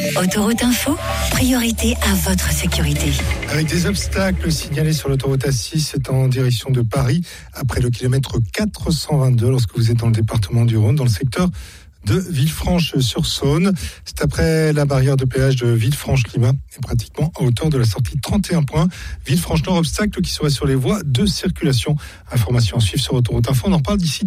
Autoroute Info, priorité à votre sécurité. Avec des obstacles signalés sur l'autoroute A6, c'est en direction de Paris, après le kilomètre 422, lorsque vous êtes dans le département du Rhône, dans le secteur de Villefranche-sur-Saône. C'est après la barrière de péage de Villefranche-Limas et pratiquement à hauteur de la sortie 31 points. Villefranche-Nord, obstacle qui serait sur les voies de circulation. Information à suivre sur Autoroute Info, on en parle d'ici